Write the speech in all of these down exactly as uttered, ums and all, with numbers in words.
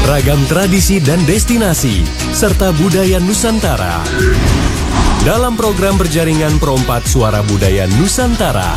Ragam tradisi dan destinasi, serta budaya Nusantara. Dalam program berjaringan Perompat Suara Budaya Nusantara.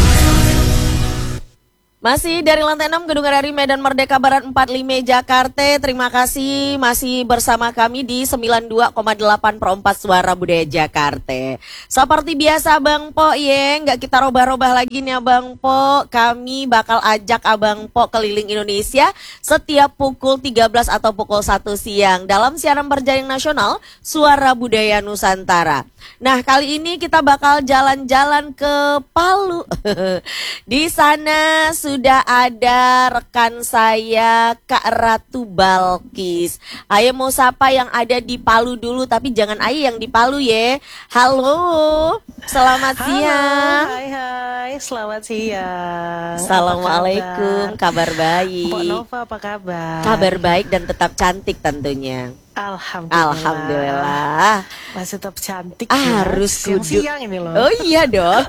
Masih dari lantai enam Gedung R R I Medan Merdeka Barat empat puluh lima Jakarta. Terima kasih masih bersama kami di sembilan puluh dua koma delapan Perompat Suara Budaya Jakarta. Seperti biasa Bang Po ya, nggak kita robah-robah lagi nih Abang Po. Kami bakal ajak Abang Po keliling Indonesia setiap pukul tiga belas atau pukul satu siang dalam siaran berjaring nasional Suara Budaya Nusantara. Nah, kali ini kita bakal jalan-jalan ke Palu. Di sana sudah ada rekan saya Kak Ratu Balkis. Ayo mau sapa yang ada di Palu dulu, tapi jangan ayo yang di Palu ya. Halo, selamat Halo, siang. hai hai, selamat siang. Assalamualaikum, kabar, kabar baik. Mbak Nova apa kabar? Kabar baik dan tetap cantik tentunya. Alhamdulillah. Alhamdulillah. Masih tetap cantik. Ah, harus siang, kudu. siang ini loh. Oh iya dong.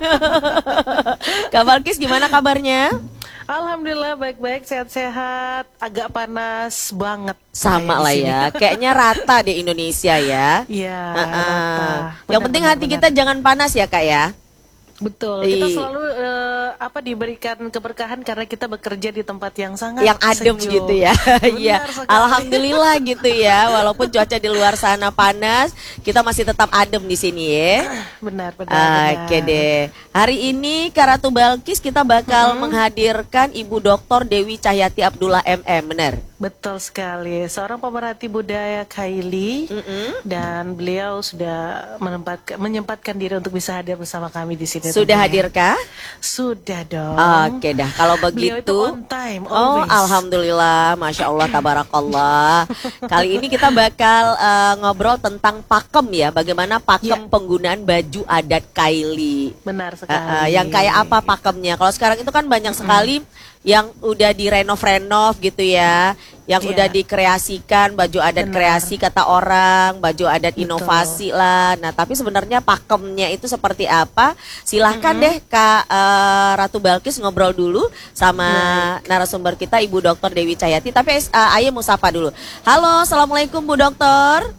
Kak Balkis gimana kabarnya? Alhamdulillah baik-baik, sehat-sehat. Agak panas banget. Sama lah ya. Kayaknya rata di Indonesia ya. Iya. Uh -uh. Rata. Yang penting hati kita jangan panas ya Kak ya. Betul, kita selalu uh, apa diberikan keberkahan karena kita bekerja di tempat yang sangat yang adem sejuk. gitu ya. Iya. Alhamdulillah gitu ya. Walaupun cuaca di luar sana panas, kita masih tetap adem di sini ya. Benar, benar. Oke deh. Hari ini Kak Ratu Balkis kita bakal hmm. menghadirkan Ibu Doktor Dewi Cahyati Abdullah M M, benar? Betul sekali, seorang pemerhati budaya Kaili, mm-hmm. dan beliau sudah menempatkan, menyempatkan diri untuk bisa hadir bersama kami di sini. Sudah hadirkah? Sudah dong. Oke dah, kalau begitu. Beliau itu on time, oh, always. Alhamdulillah, Masya Allah, tabarakallah. Kali ini kita bakal uh, ngobrol tentang pakem ya, bagaimana pakem ya. Penggunaan baju adat Kaili. Benar sekali. Uh, uh, yang kayak apa pakemnya? Kalau sekarang itu kan banyak sekali mm. yang udah direnov-renov gitu ya, yang yeah. udah dikreasikan baju adat. Benar. Kreasi kata orang, baju adat. Betul. Inovasi lah. Nah tapi sebenarnya pakemnya itu seperti apa? Silahkan mm-hmm. deh Kak uh, Ratu Balkis ngobrol dulu sama yeah. narasumber kita Ibu Doktor Dewi Cahyati. Tapi uh, ayo mau sapa dulu. Halo, assalamualaikum Bu Doktor.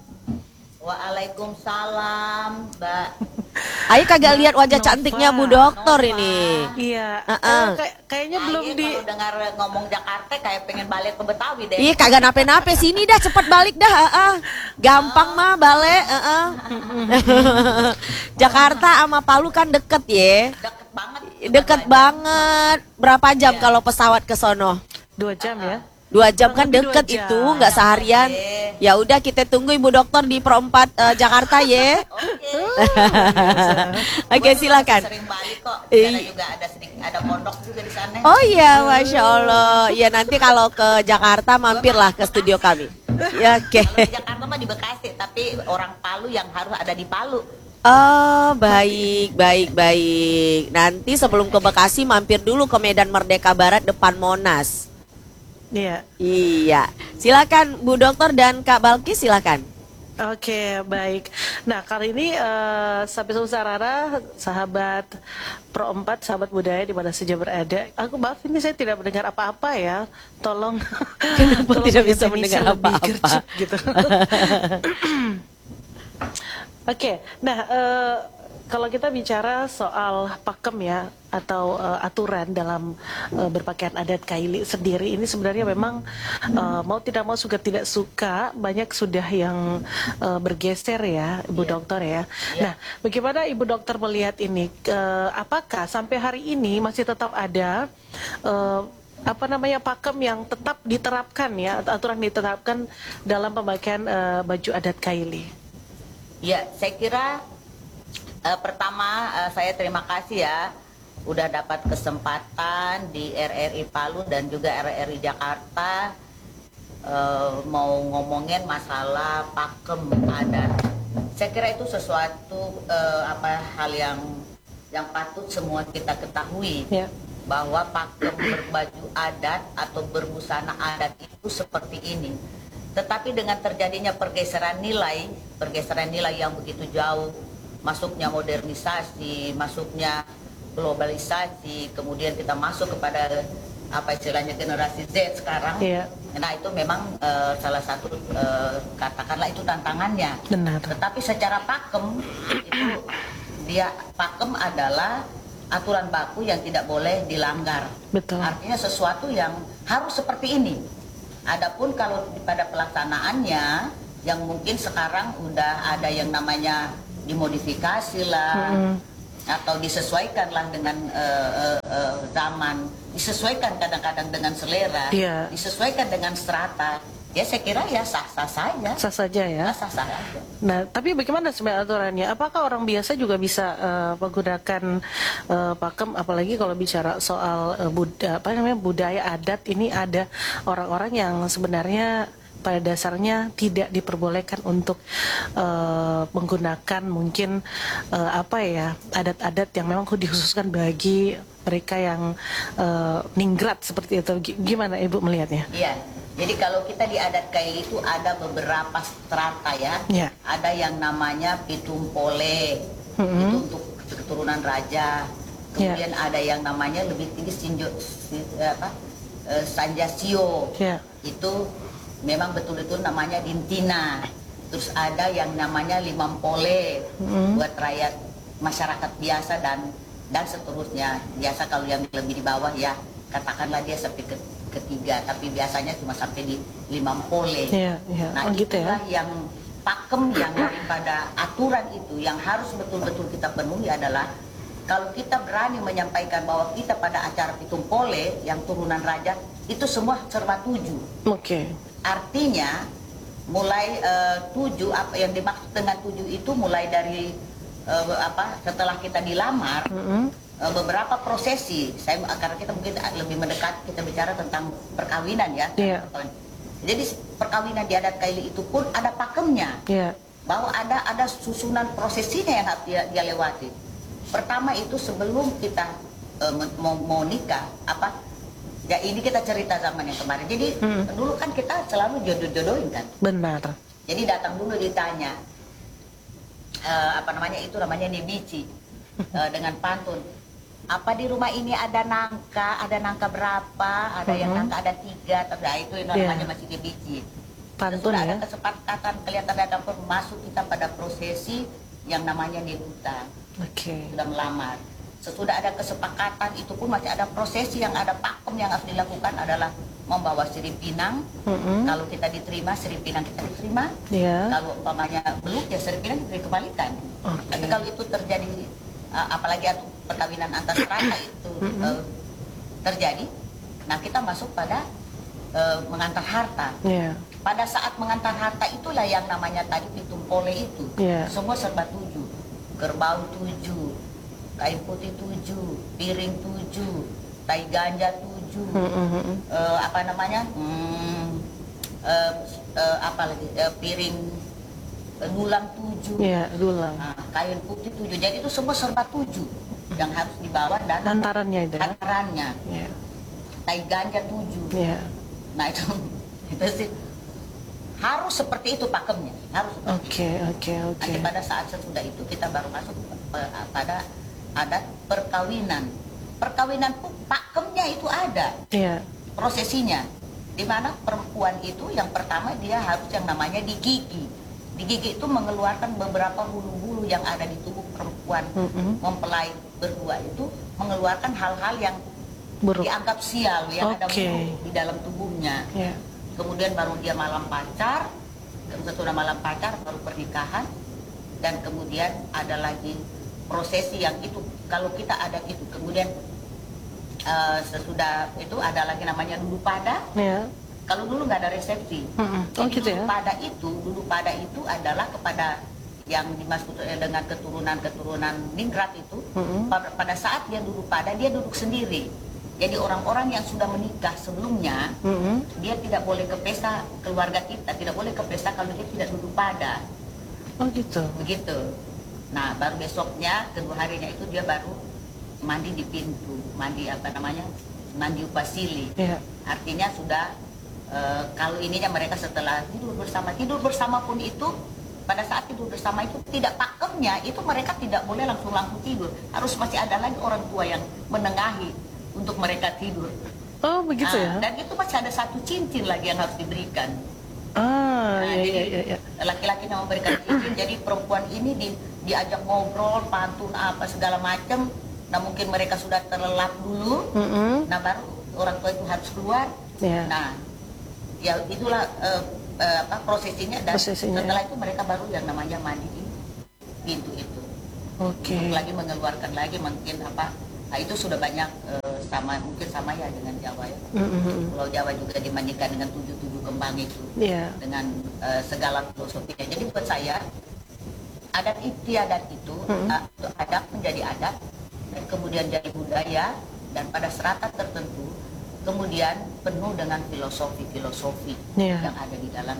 Waalaikumsalam Mbak. Ayo kagak lihat wajah Nova. Cantiknya Bu Doktor Nova. Ini. Iya. Uh -uh. Kay kayaknya Ayo, belum di. Kalau dengar ngomong Jakarta kayak pengen balik ke Betawi deh. Iya kagak nape-nape, sini dah cepet balik dah. Uh -uh. Gampang oh. mah balik. Uh -uh. Jakarta sama Palu kan deket ya. Deket banget. Deket banget. Berapa jam yeah. kalau pesawat ke sono? Dua jam ya. Dua jam kan deket itu, nggak seharian. Ya udah kita tunggu Ibu Dokter di Perompat uh, Jakarta ya. Oke. Oke silakan. Sering balik kok. Karena juga ada sedikit ada pondok juga di sana. Oh iya, Masya Allah. Ya nanti kalau ke Jakarta mampirlah ke studio kami. Ya oke. Okay. Kalau di Jakarta mah di Bekasi, tapi orang Palu yang harus ada di Palu. Oh baik, baik, baik. Nanti sebelum ke Bekasi mampir dulu ke Medan Merdeka Barat depan Monas. Iya. Iya. Silakan Bu Dokter dan Kak Balkis silakan. Oke, baik. Nah, kali ini uh, Sapi Sarara, sahabat Perompat, sahabat budaya di mana saja berada. Aku maaf ini saya tidak mendengar apa-apa ya. Tolong. Kenapa tolong tidak bisa mendengar apa-apa? Gitu. Oke, nah uh, kalau kita bicara soal pakem ya atau uh, aturan dalam uh, berpakaian adat Kaili sendiri ini sebenarnya memang uh, mau tidak mau suka tidak suka banyak sudah yang uh, bergeser ya Ibu yeah. Dokter ya. Yeah. Nah, bagaimana Ibu Dokter melihat ini? Uh, apakah sampai hari ini masih tetap ada uh, apa namanya pakem yang tetap diterapkan ya atau aturan diterapkan dalam pemakaian uh, baju adat Kaili? Ya, saya kira Uh, pertama uh, saya terima kasih ya udah dapat kesempatan di R R I Palu dan juga R R I Jakarta uh, mau ngomongin masalah pakem adat. Saya kira itu sesuatu uh, apa hal yang yang patut semua kita ketahui yeah. bahwa pakem berbaju adat atau berbusana adat itu seperti ini. Tetapi dengan terjadinya pergeseran nilai, pergeseran nilai yang begitu jauh, masuknya modernisasi, masuknya globalisasi, kemudian kita masuk kepada apa istilahnya generasi Z sekarang, yeah. Nah itu memang uh, salah satu uh, katakanlah itu tantangannya. Benar. Tetapi secara pakem itu dia pakem adalah aturan baku yang tidak boleh dilanggar. Betul. Artinya sesuatu yang harus seperti ini. Adapun kalau pada pelaksanaannya yang mungkin sekarang udah ada yang namanya dimodifikasi lah. Mm-hmm. Atau disesuaikan lah dengan uh, uh, uh, zaman, disesuaikan kadang-kadang dengan selera, yeah. disesuaikan dengan strata. Ya saya kira ya sah-sah saja. Sah saja ya. Sah-sah saja. Nah, tapi bagaimana sebenarnya aturannya? Apakah orang biasa juga bisa uh, menggunakan uh, pakem, apalagi kalau bicara soal uh, bud apa namanya budaya adat ini ada orang-orang yang sebenarnya pada dasarnya tidak diperbolehkan untuk uh, menggunakan mungkin uh, apa ya adat-adat yang memang dikhususkan bagi mereka yang uh, ningrat seperti itu. Gimana Ibu melihatnya? Iya. Jadi kalau kita di adat Kaili itu ada beberapa strata ya. Ya. Ada yang namanya Pitumpole, mm-hmm. itu untuk keturunan raja. Kemudian ya. Ada yang namanya lebih tinggi Sinjo, apa, uh, Sanjasio, ya. Itu memang betul-betul namanya Dintina. Terus ada yang namanya Limampole, mm-hmm. buat rakyat masyarakat biasa dan dan seterusnya. Biasa kalau yang lebih di bawah ya katakanlah dia sampai ke ketiga, tapi biasanya cuma sampai di Limampole. Yeah, yeah. Nah, oh, gitu itulah ya? yang pakem yang daripada aturan itu yang harus betul-betul kita penuhi adalah kalau kita berani menyampaikan bahwa kita pada acara Pitumpole yang turunan raja itu semua serba tujuh. Oke. Okay. Artinya mulai uh, tujuh apa yang dimaksud dengan tujuh itu mulai dari uh, apa setelah kita dilamar. Mm-hmm. Beberapa prosesi, saya karena kita mungkin lebih mendekat kita bicara tentang perkawinan ya. Yeah. Jadi perkawinan di adat Kaili itu pun ada pakemnya, yeah. bahwa ada ada susunan prosesinya yang harus dia, dia lewati. Pertama itu sebelum kita uh, mau, mau nikah, apa? Ya ini kita cerita zaman yang kemarin. Jadi hmm. dulu kan kita selalu jodoh-jodohin kan. Benar. Jadi datang dulu ditanya, uh, apa namanya itu namanya nibici uh, dengan pantun. Apa di rumah ini ada nangka, ada nangka berapa, ada uh-huh. yang nangka ada tiga, nah itu yang namanya yeah. masih nibici. Pantun sudah ya. Ada kesepakatan kelihatan ada pun masuk kita pada prosesi yang namanya nebuta. Oke. Okay. Sudah melamar. Sesudah ada kesepakatan itu pun masih ada prosesi yang ada pakem yang harus dilakukan adalah membawa sirip pinang. Mm-hmm. Kalau kita diterima sirip pinang kita diterima. Yeah. Kalau umpamanya belum ya sirip pinang kita dikembalikan. Okay. Tapi kalau itu terjadi uh, apalagi perkawinan antar strata itu mm-hmm. uh, terjadi, nah kita masuk pada uh, mengantar harta. Yeah. Pada saat mengantar harta itulah yang namanya tadi Pitumpole itu. Yeah. Semua serba tujuh, kerbau tujuh, kain putih tujuh, piring tujuh, tai ganja tujuh, mm-hmm. uh, apa namanya, hmm, uh, uh, apa lagi, uh, piring uh, dulang tujuh, yeah, dulang, uh, kain putih tujuh. Jadi itu semua serba tujuh yang harus dibawa dan hantarannya itu. Hantarannya, yeah. Tai ganja tujuh. Yeah. Nah itu, itu sih harus seperti itu pakemnya, harus. Oke, oke, oke. Nanti pada saat sesudah itu kita baru masuk pada adat perkawinan. Perkawinan pun pakemnya itu ada. Iya. Prosesinya. Di mana perempuan itu yang pertama dia harus yang namanya digigi. Digigi itu mengeluarkan beberapa bulu-bulu yang ada di tubuh perempuan. Mm-hmm. Mempelai berdua itu mengeluarkan hal-hal yang buruk, dianggap sial, yang okay. ada buruk di dalam tubuhnya. Yeah. Kemudian baru dia malam pacar, sesudah malam pacar baru pernikahan, dan kemudian ada lagi prosesi yang itu kalau kita ada itu. Kemudian uh, sesudah itu ada lagi namanya dulu pada. Yeah. Kalau dulu nggak ada resepsi. Mm-hmm. Oh, jadi gitu ya? Dulu pada itu, dulu pada itu adalah kepada yang dimaksud dengan keturunan-keturunan ningrat itu. Mm-hmm. pada, pada saat dia dulu pada dia duduk sendiri. Jadi orang-orang yang sudah menikah sebelumnya, mm-hmm. dia tidak boleh ke pesta keluarga kita, tidak boleh ke pesta kalau dia tidak duduk pada. Oh gitu. Begitu. Nah baru besoknya, kedua harinya itu dia baru mandi di pintu, mandi apa namanya, mandi upasili. Yeah. Artinya sudah e, kalau ininya mereka setelah tidur bersama, tidur bersama pun itu pada saat tidur bersama itu tidak pakemnya, itu mereka tidak boleh langsung langsung tidur, harus masih ada lagi orang tua yang menengahi untuk mereka tidur. Oh begitu Nah, ya. Dan itu masih ada satu cincin lagi yang harus diberikan. Ah, Nah, iya, jadi iya, iya. laki-laki yang memberikan cincin, jadi perempuan ini di, diajak ngobrol, pantun apa segala macam. Nah mungkin mereka sudah terlelap dulu, Mm-mm. nah baru orang tua itu harus keluar. Iya. Nah, ya itulah eh, eh, apa prosesinya dan Prosesinya, setelah ya. itu mereka baru yang namanya mandi di pintu itu. Oke. Untuk lagi mengeluarkan lagi mungkin apa? Nah itu sudah banyak eh, sama mungkin sama ya dengan Jawa ya. Mm-mm. Pulau Jawa juga dimandikan dengan tujuh-tujuh kembang itu. Iya. Dengan uh, segala filosofinya. Jadi buat saya adat istiadat itu Hmm. uh, adat menjadi adat dan kemudian jadi budaya dan pada serata tertentu kemudian penuh dengan filosofi-filosofi Iya. yang ada di dalam.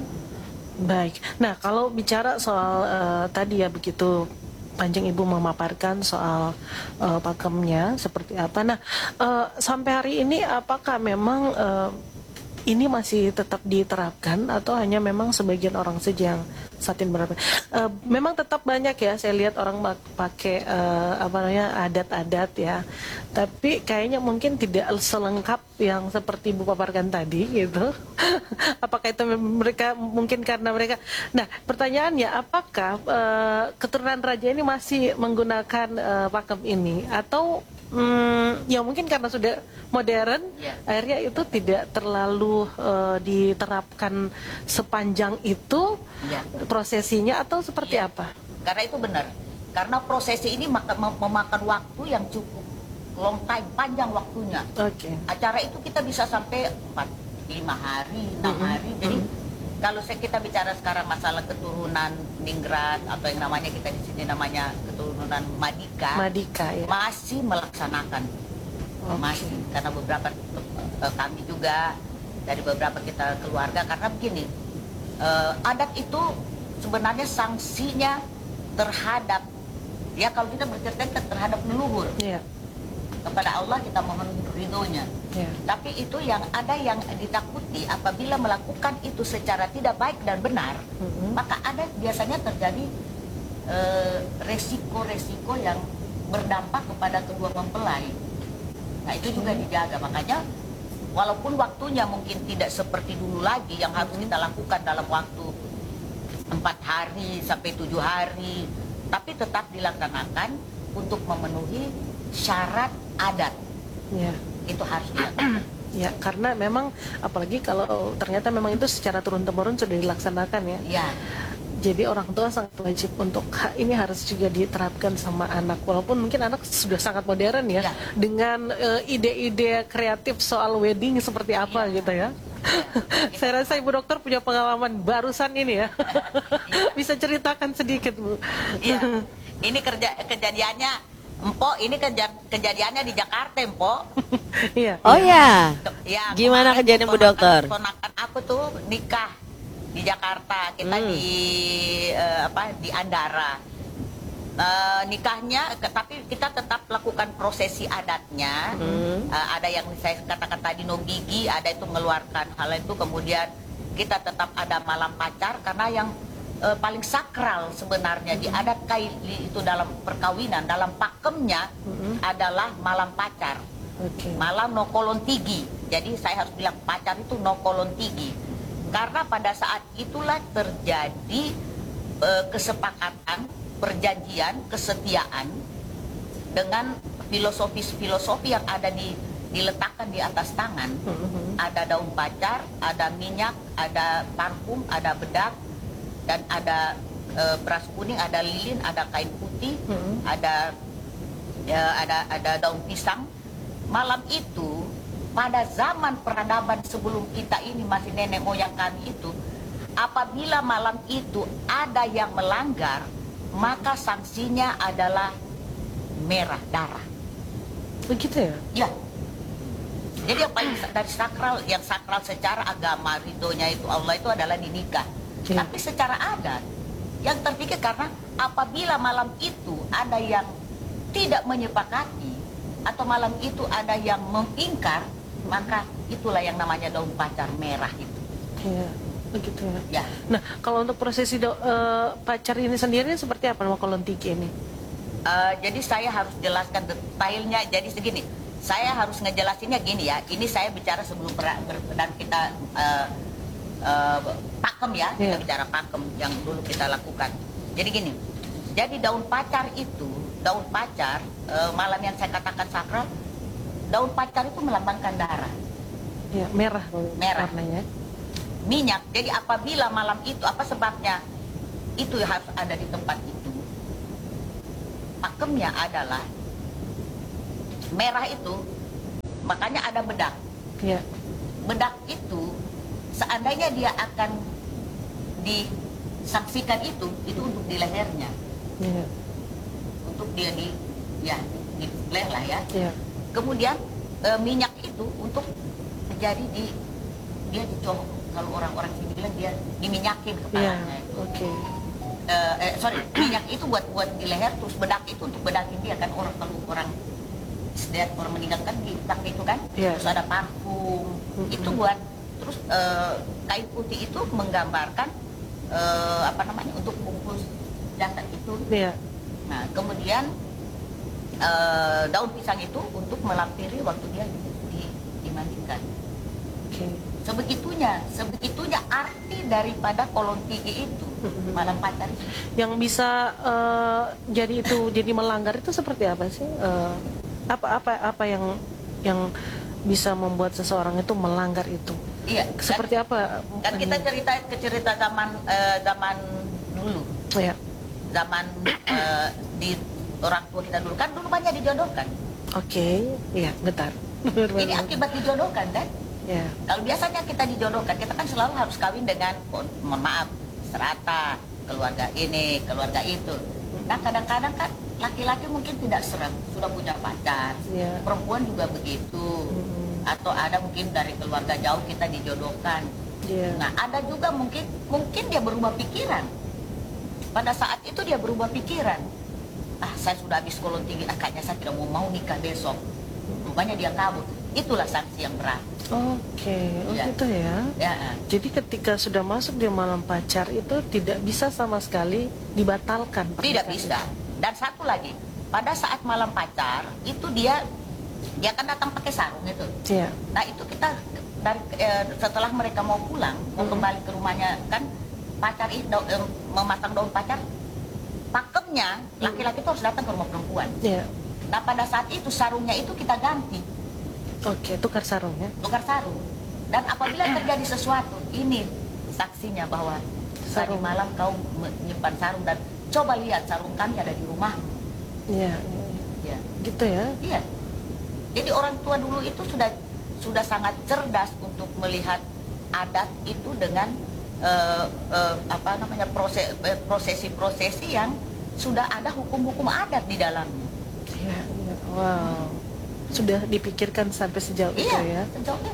Baik. Nah, kalau bicara soal eh, tadi ya begitu Kanjeng Ibu memaparkan soal eh, pakemnya seperti apa. Nah, eh, sampai hari ini apakah memang eh, ini masih tetap diterapkan atau hanya memang sebagian orang saja yang saat ini menerapkan? Eh, memang tetap banyak ya, saya lihat orang mak- pakai eh, apa namanya adat-adat ya. Tapi kayaknya mungkin tidak selengkap yang seperti Ibu paparkan tadi gitu. Apakah itu mem- mereka mungkin karena mereka? Nah, pertanyaannya apakah eh, keturunan raja ini masih menggunakan eh, pakem ini atau hmm, ya mungkin karena sudah modern, Ya. akhirnya itu tidak terlalu eh, diterapkan sepanjang itu Ya. prosesinya atau seperti Ya. apa? Karena itu benar. Karena prosesi ini maka- mem- memakan waktu yang cukup long time, panjang waktunya. Oke. Acara itu kita bisa sampai empat, lima hari, enam Mm-mm. hari. Jadi kalau saya kita bicara sekarang masalah keturunan Ningrat atau yang namanya kita di sini namanya keturunan Madika, Madika ya. masih melaksanakan. Oke. Masih karena beberapa eh, kami juga dari beberapa kita keluarga karena begini. eh, adat itu sebenarnya sanksinya terhadap ya kalau kita bercerita terhadap leluhur Iya. kepada Allah kita mohon ridhonya. Iya. Tapi itu yang ada yang ditakuti apabila melakukan itu secara tidak baik dan benar, Mm-mm. maka ada biasanya terjadi eh, resiko-resiko yang berdampak kepada kedua mempelai. Nah itu juga dijaga, makanya walaupun waktunya mungkin tidak seperti dulu lagi yang harus kita lakukan dalam waktu empat hari sampai tujuh hari, tapi tetap dilaksanakan untuk memenuhi syarat adat. Iya. Itu harus dilakukan. Ya, karena memang apalagi kalau ternyata memang itu secara turun-temurun sudah dilaksanakan ya. Ya, Jadi orang tua sangat wajib untuk ha- ini harus juga diterapkan sama anak. Walaupun mungkin anak sudah sangat modern ya, Ya. dengan eh, ide-ide kreatif soal wedding seperti apa Ya. gitu ya. Saya rasa Ibu Dokter punya pengalaman barusan ini ya. Bisa ceritakan sedikit Bu. iya. Ini kerja kejadiannya, Empok. Ini keja- kejadiannya di Jakarta, Empok. Iya. Oh ya. Ya, Gimana kemarin kejadian Bu ponakan- Dokter? Ponakan aku tuh nikah di Jakarta. Kita Hmm. di eh, apa di Andara. Eh, nikahnya, ke- tapi kita tetap lakukan prosesi adatnya. Hmm. Eh, ada yang saya katakan tadi no gigi, ada itu mengeluarkan hal itu. Kemudian kita tetap ada malam pacar karena yang eh, paling sakral sebenarnya di adat Kaili itu dalam perkawinan, dalam pakemnya Mm-mm. adalah malam pacar. Oke. Malam no kolontigi. Jadi saya harus bilang pacar itu no kolontigi. Karena pada saat itulah terjadi eh, kesepakatan, perjanjian, kesetiaan dengan filosofis-filosofi yang ada di diletakkan di atas tangan. Mhm. Ada daun pacar, ada minyak, ada parfum, ada bedak, dan ada eh, beras kuning, ada lilin, ada kain putih, Mhm. ada ya, ada ada daun pisang. Malam itu pada zaman peradaban sebelum kita ini masih nenek moyang kami itu, apabila malam itu ada yang melanggar, maka sanksinya adalah merah darah. Begitu ya? Ya. Jadi yang paling sa- dari sakral, yang sakral secara agama ridhonya itu Allah itu adalah di nikah. Oke. Tapi secara adat, yang terpikir karena apabila malam itu ada yang tidak menyepakati atau malam itu ada yang mengingkar, maka itulah yang namanya daun pacar merah itu. Iya. Begitu ya. Ya. Nah, kalau untuk prosesi do- eh, pacar ini sendiri seperti apa nama kolontiki ini? Eh, jadi saya harus jelaskan detailnya. Jadi segini, saya harus ngejelasinnya gini ya. Ini saya bicara sebelum ber, ber- dan kita uh, uh, pakem ya, kita Yeah. bicara pakem yang dulu kita lakukan. Jadi gini, jadi daun pacar itu, daun pacar uh, malam yang saya katakan sakral, daun pacar itu melambangkan darah, Ya, merah Merah. warnanya. minyak. Jadi apabila malam itu apa sebabnya itu harus ada di tempat itu, pakemnya adalah merah itu, makanya ada bedak. Ya, Bedak itu seandainya dia akan disaksikan itu, itu untuk di lehernya, ya, untuk dia di ya di leher lah ya. ya. Kemudian e, minyak itu untuk menjadi di dia dicolok, kalau orang-orang sini bilang dia diminyakin Ya, kepalanya itu. oke. Eh, eh, sorry, minyak itu buat buat di leher, terus bedak itu untuk bedakin dia kan, orang kalau orang setiap orang meninggal kan di bedak itu kan, Iya. terus ada parfum, Mm-mm. itu buat terus eh, kain putih itu menggambarkan eh, apa namanya untuk bungkus jasad itu. Ya, Nah kemudian eh, daun pisang itu untuk melampiri waktu dia di, di- dimandikan. oke. Sebegitunya, sebegitunya arti daripada kolon tinggi itu Mm-mm. malam pacar itu. Yang bisa eh, jadi itu jadi melanggar itu seperti apa sih? Eh, apa apa apa yang yang bisa membuat seseorang itu melanggar itu? Iya, kan- Seperti apa? kan kita cerita ke cerita zaman eh, zaman dulu, Ya, zaman eh, di orang tua kita dulu kan dulu banyak dijodohkan. oke. Iya, bentar. Ini akibat dijodohkan kan? Ya, Kalau biasanya kita dijodohkan, kita kan selalu harus kawin dengan, oh, mohon maaf, serata, keluarga ini, keluarga itu. Nah kadang-kadang kan laki-laki mungkin tidak serem, sudah punya pacar, Iya. perempuan juga begitu, Mm-mm. atau ada mungkin dari keluarga jauh kita dijodohkan. Iya. Nah ada juga mungkin mungkin dia berubah pikiran. Pada saat itu dia berubah pikiran. Ah saya sudah habis kolon tinggi, ah, kayaknya saya tidak mau mau nikah besok. Rupanya dia kabur. Itulah sanksi yang berat. Oke, oh Iya. gitu ya. Ya, Jadi ketika sudah masuk di malam pacar itu tidak bisa sama sekali dibatalkan. tidak pernikahan bisa. Dan satu lagi, pada saat malam pacar itu dia dia kan datang pakai sarung itu. itu. Iya. Nah itu kita dari eh, setelah mereka mau pulang, mau Mm-mm. kembali ke rumahnya kan pacar itu eh, memasang daun pacar, pakemnya laki-laki itu harus datang ke rumah perempuan. Iya. Nah pada saat itu sarungnya itu kita ganti, Oke, tukar sarung ya. tukar sarung. Dan apabila terjadi sesuatu, ini saksinya bahwa tadi Sarung. malam kau menyimpan sarung dan coba lihat sarung kami ada di rumah. Iya. iya. Ya, Gitu ya. iya. Jadi orang tua dulu itu sudah sudah sangat cerdas untuk melihat adat itu dengan eh, eh, apa namanya proses eh, prosesi-prosesi yang sudah ada hukum-hukum adat di dalamnya. Iya, iya. Wow. Sudah dipikirkan sampai sejauh itu Iya, ya. sejauh itu.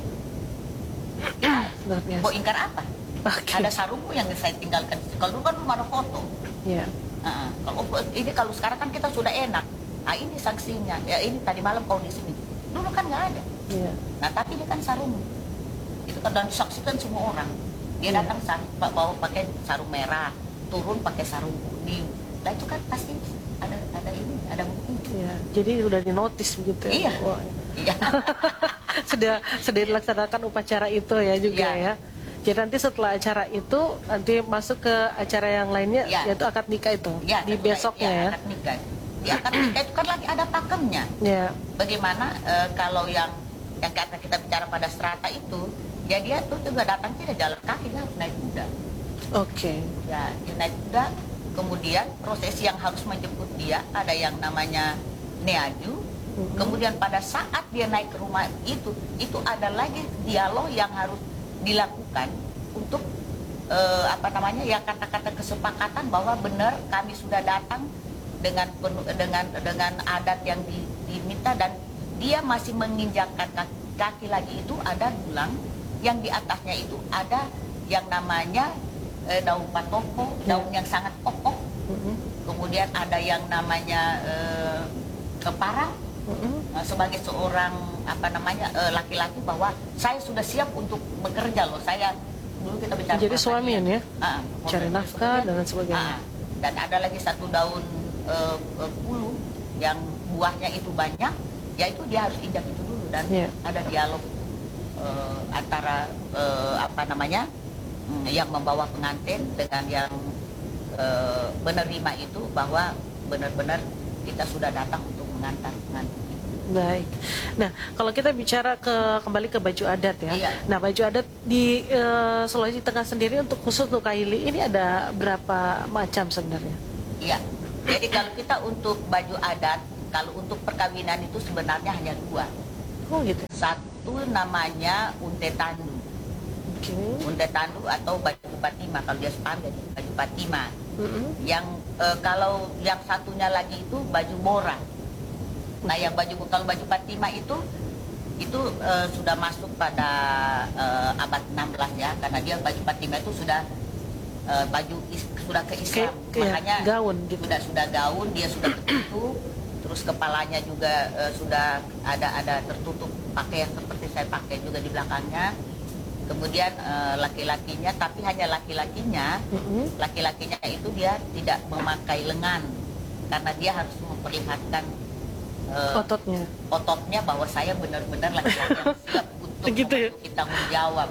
Luar biasa. Mau ingkar apa? Oke. Ada sarungmu yang saya tinggalkan. Kalau dulu kan belum ada foto. Iya. Nah, kalau ini kalau sekarang kan kita sudah enak. Ah ini sanksinya. Ya ini tadi malam kau di sini. Dulu kan nggak ada. Iya. Nah tapi ini kan sarung. Itu kan dan disaksikan semua orang. Dia Iya. datang sar- bawa pakai sarung merah, turun pakai sarung kuning. Nah itu kan pasti ada ada ini, ada bukti. Iya. Jadi udah dinotis begitu ya. Iya. Wah. Iya. sudah sudah dilaksanakan upacara itu ya juga Iya. ya. Jadi nanti setelah acara itu nanti masuk ke acara yang lainnya Iya. yaitu akad nikah itu Ya, di setelah- besoknya ya, ya. akad nikah. Di akad nikah itu kan lagi ada pakemnya. Ya. Bagaimana eh, kalau yang yang kata kita bicara pada strata itu, ya dia tuh juga datang tidak jalan kaki, dia harus naik kuda. Oke. Ya, dia naik kuda. Kemudian prosesi yang harus menjemput dia ada yang namanya neaju. Mhm. Kemudian pada saat dia naik ke rumah itu, itu ada lagi dialog yang harus dilakukan untuk eh, apa namanya ya kata-kata kesepakatan bahwa benar kami sudah datang dengan penuh, dengan dengan adat yang di- diminta dan dia masih menginjakkan kaki, kaki lagi itu ada dulang yang di atasnya itu ada yang namanya eh, daun patoko, daun yang sangat kokoh. Mhm. Kemudian ada yang namanya eh, keparang. Mhm. Nah, sebagai seorang apa namanya eh, laki-laki bahwa saya sudah siap untuk bekerja loh. Saya dulu kita bicara Jadi tentang suami ini. ya? Ah, Cari nafkah dan lain sebagainya. Ah, dan ada lagi satu daun eh, eh, puluh yang buahnya itu banyak, yaitu dia harus injak itu dan Yeah. ada dialog uh, antara uh, apa namanya mm, yang membawa pengantin dengan yang uh, menerima itu, bahwa benar-benar kita sudah datang untuk mengantar pengantin. Baik. Nah, kalau kita bicara ke kembali ke baju adat ya. Iya. Nah, baju adat di eh, Sulawesi Tengah sendiri untuk khusus untuk Kaili ini ada berapa macam sebenarnya? Iya. Jadi kalau kita untuk baju adat, kalau untuk perkawinan itu sebenarnya hanya dua. Oh gitu. Satu namanya unte tandu. Oke. Unte tandu atau baju patima, kalau dia spam jadi baju patima. Mm-mm. Yang eh, kalau yang satunya lagi itu baju bora. Nah, yang baju kalau baju patima itu itu eh, sudah masuk pada eh, abad enam belas ya, karena dia baju patima itu sudah eh, baju is, sudah ke Islam. Kayak- kayak Makanya gaun gitu. sudah sudah gaun, dia sudah tertutup, terus kepalanya juga eh, sudah ada ada tertutup pakai yang seperti saya pakai juga di belakangnya. Kemudian eh, laki-lakinya, tapi hanya laki-lakinya, Mm-mm. laki-lakinya itu dia tidak memakai lengan karena dia harus memperlihatkan eh, Ototnya. ototnya bahwa saya benar-benar laki-laki yang siap untuk Gitu ya? membantu kita menjawab.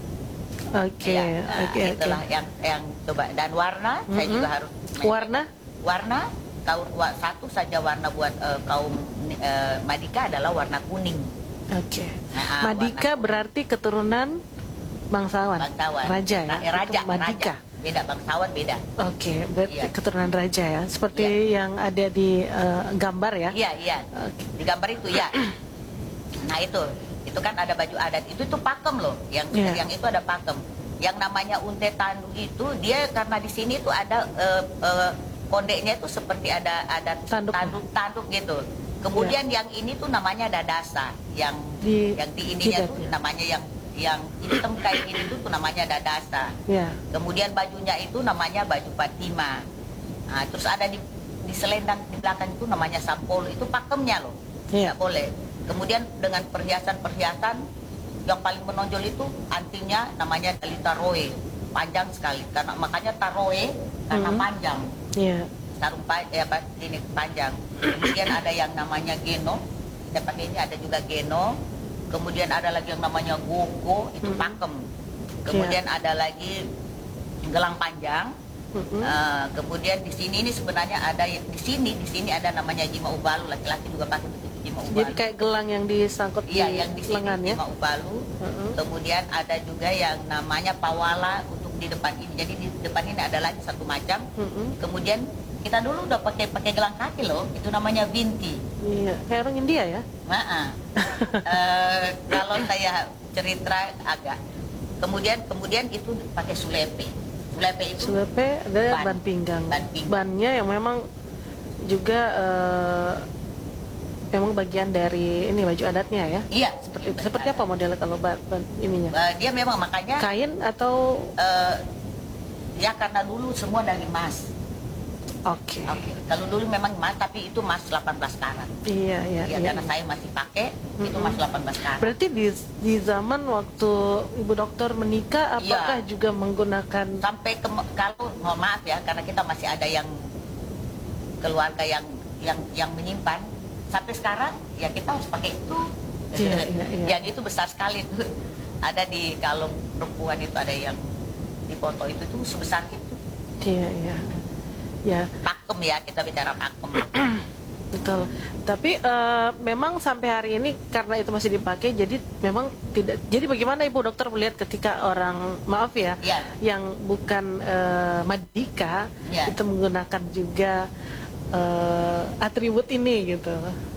Oke, Ya, nah, oke, oke. itulah yang yang coba. Dan warna saya Mm-mm. juga harus Warna? warna kaum wa- satu saja warna buat eh, kaum eh, Madika adalah warna kuning. Oke. Nah, Madika warna- berarti keturunan bangsawan. bangsawan. Raja ya. Nah, eh, raja, Itu Madika. raja. Beda bangsawan beda. Oke, berarti Iya. keturunan raja ya. Seperti yang ada di eh, gambar ya. Iya, iya. Oke. Di gambar itu ya. Nah, itu. Itu kan ada baju adat. Itu tuh pakem loh. Yang Iya. yang itu ada pakem. Yang namanya unte tandu itu dia karena di sini tuh ada eh, eh, kondeknya itu seperti ada ada Tanduk. tanduk-tanduk gitu. Kemudian yang ini tuh namanya dadasa. Yang Di yang di ininya tuh jidatnya. namanya yang yang hitam kayak gini tuh, tuh namanya dadasa. Ya. Kemudian bajunya itu namanya baju patima. Nah, terus ada di di selendang di belakang itu namanya sampol. Itu pakemnya loh. Iya. Nggak boleh. Kemudian dengan perhiasan-perhiasan yang paling menonjol itu antingnya namanya dalita roe. Panjang sekali. Karena makanya taroe karena Mhm. panjang. Iya. Sarung pa, ya, apa, ini panjang. Kemudian ada yang namanya geno. Saya pakai ini ada juga geno. Kemudian ada lagi yang namanya gogo, itu Mhm. pakem. Kemudian ada lagi gelang panjang. Mm-mm. Eh, kemudian di sini ini sebenarnya ada yang- di sini di sini ada namanya jima ubalu, laki-laki juga pakai begitu jima ubalu. Jadi kayak gelang yang disangkut Iya, di yang di sini lengan ya. jima ubalu. Mm-mm. Kemudian ada juga yang namanya pawala untuk di depan ini. Jadi di depan ini ada lagi satu macam. Mm-mm. Kemudian kita dulu udah pakai pakai gelang kaki loh, itu namanya binti. Iya, kayak orang India ya. Nah, eh, kalau saya cerita agak. Kemudian kemudian itu pakai sulepe. Sulepe itu Sulepe ada ban, Ban. pinggang. Ban pinggang. Bannya yang memang juga eh, memang bagian dari ini baju adatnya ya. iya Seperti seperti apa modelnya kalau ban, ban ininya? Eh, dia memang makanya Kain atau eh, ya karena dulu semua dari emas. oke. Oke, kalau dulu memang emas tapi itu emas delapan belas karat. Iya, iya, Ya, iya. karena saya masih pakai itu Mm-mm. emas delapan belas karat. Berarti di di zaman waktu Ibu Dokter menikah apakah Iya. juga menggunakan Sampai ke, kalau mohon maaf ya karena kita masih ada yang keluarga yang yang yang menyimpan sampai sekarang ya kita harus pakai itu. Iya, iya, iya. Yang itu besar sekali tuh. Ada di kalung perempuan itu ada yang di foto itu tuh sebesar itu. Iya, iya. Ya, Pakem ya, kita bicara pakem. betul. Tapi eh, memang sampai hari ini karena itu masih dipakai, jadi memang tidak. Jadi bagaimana Ibu Dokter melihat ketika orang maaf ya, Iya. yang bukan eh, Madika Iya. itu menggunakan juga eh, atribut ini gitu.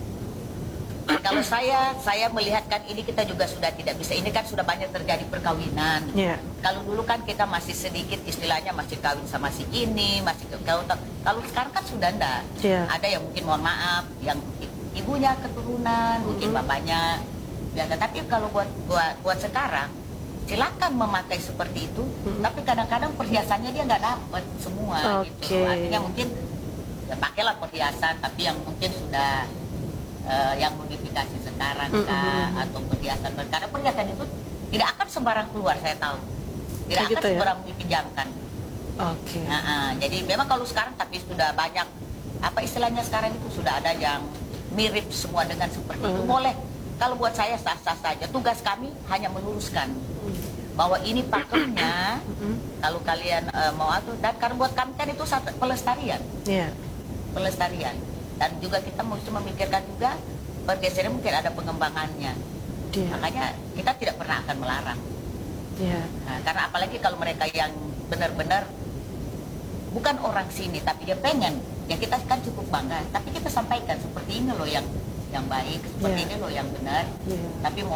Kalau saya, saya melihatkan ini kita juga sudah tidak bisa. Ini kan sudah banyak terjadi perkawinan. Ya, Kalau dulu kan kita masih sedikit istilahnya masih kawin sama si ini, masih ke- kalau kalau sekarang kan sudah enggak. Iya. Ada yang mungkin mohon maaf, yang i- ibunya keturunan, mungkin Mhm. bapaknya. Ya, tapi kalau buat buat buat sekarang silakan memakai seperti itu, Mhm. tapi kadang-kadang perhiasannya dia nggak dapat semua gitu. Oke. Artinya mungkin ya pakailah perhiasan tapi yang mungkin sudah eh, yang modifikasi sekarang Mhm, kah, mhm. atau perhiasan ber- karena perhiasan itu tidak akan sembarang keluar, saya tahu tidak Oh, akan gitu ya? sembarang dipinjamkan. oke. Nah, ah, jadi memang kalau sekarang tapi sudah banyak apa istilahnya sekarang itu sudah ada yang mirip semua dengan seperti itu, Mhm. boleh kalau buat saya sah-sah saja. Tugas kami hanya meluruskan bahwa ini pakemnya. Kalau kalian uh, mau atur, dan karena buat kami kan itu satu pelestarian, Iya. pelestarian. Dan juga kita mesti memikirkan juga pergeseran mungkin ada pengembangannya. Iya. Makanya kita tidak pernah akan melarang. Iya. Nah, karena apalagi kalau mereka yang benar-benar bukan orang sini tapi dia pengen, ya kita kan cukup bangga. Tapi kita sampaikan seperti ini loh yang yang baik, seperti Iya. ini loh yang benar. Iya. Tapi